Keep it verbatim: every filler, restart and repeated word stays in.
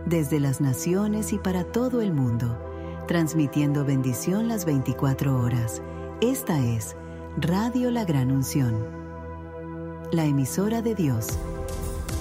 desde las naciones y para todo el mundo, transmitiendo bendición las veinticuatro horas. Esta es Radio La Gran Unción, la emisora de Dios,